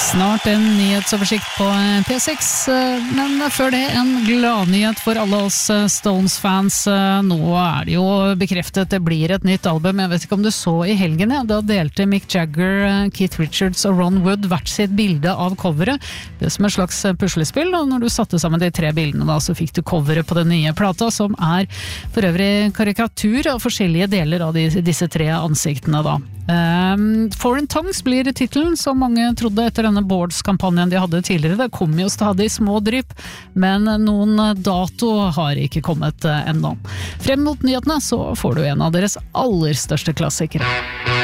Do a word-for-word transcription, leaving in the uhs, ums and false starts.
Snart en nyhetsoversikt på P seks, men før det en gladnyhet for alle oss Stones-fans. Nå er det jo bekreftet, det blir et nytt album. Jeg vet ikke om du så i helgen, ja. Da delte Mick Jagger, Keith Richards og Ron Wood hvert sitt bilde av coveret. Det som et slags puslespill, og når du satte sammen de tre bildene da, så fikk du coveret på den nye plata, som er for øvrig karikatur av forskjellige deler av de, disse tre ansiktene da. Um, Foreign Tongues blir titelen som mange trodde etter denne Boards-kampanjen de hadde tidligere. Det kom jo stadig små drypp, men noen dato har ikke kommet ennå. Frem mot nyhetene så får du en av deres aller største klassikere.